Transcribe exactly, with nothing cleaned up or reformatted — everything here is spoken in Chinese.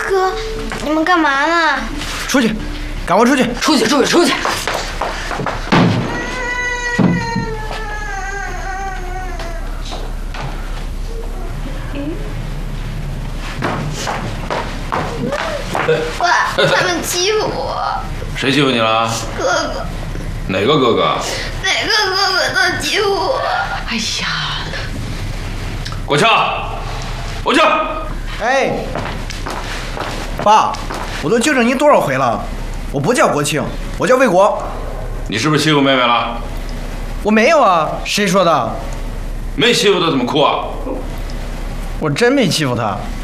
哥，你们干嘛呢？ 出去，赶快出去！ 出去，出去，出去！ 哇，他们欺负我！ 谁欺负你了？ 哥哥。 哪个哥哥？ 哪个哥哥都欺负我！ 哎呀！ 国强，国强！ 哎，爸，我都纠正您多少回了，我不叫国庆，我叫魏国。 你是不是欺负妹妹了？ 我没有啊，谁说的？ 没欺负她怎么哭啊？ 我真没欺负她。